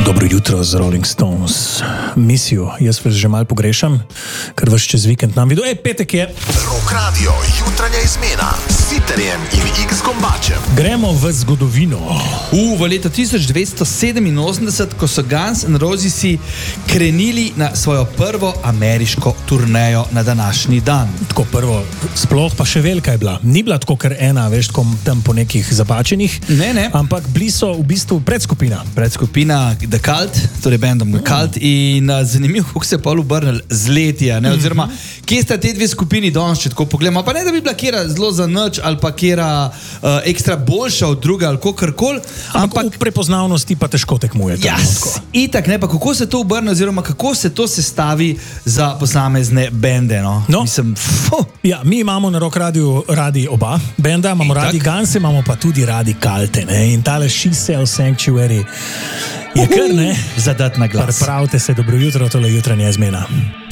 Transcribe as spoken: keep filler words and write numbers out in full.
Dobro jutro z Rolling Stones. Misijo, jaz vas že malo pogrešam, ker vas čez vikend nam vidim. Ej, petek je. Rock Radio, jutranja izmena s Siterjem in X Gombačem. Gremo v zgodovino. V, v leto tisoč devetsto sedeminosemdeset, ko so Guns N' Roses krenili na svojo prvo ameriško turnejo na današnji dan. Tako prvo, sploh pa še velika je bila. Ni bila tako, ker ena, veš, tako tam po nekih zapačenih. Ne, ne. Ampak bili so v bistvu predskupina. Predskupina The Cult, torej bandom The Cult, in uh, zanimivo, kako se je pol obrnil z leti, ne, oziroma kje sta te dve skupini danes, če tako pogledamo, pa ne da bi bila kjera zelo za nič ali pa kjera uh, ekstra boljša od druga ali kakorkoli, ampak, ampak v prepoznavnosti pa težko tekmuje. Jas, itak, ne, pa kako se to obrne oziroma kako se to sestavi za posamezne bende, no? No. Mislim, fuh. Ja, mi imamo na Rock Radio radi oba benda, imamo itak. radi Gunse, imamo pa tudi radi Kalte, ne, in tale She Sells Sanctuary je kar, ne, zadat na glas. Pripravite se, dobro jutro, tole jutranja izmena.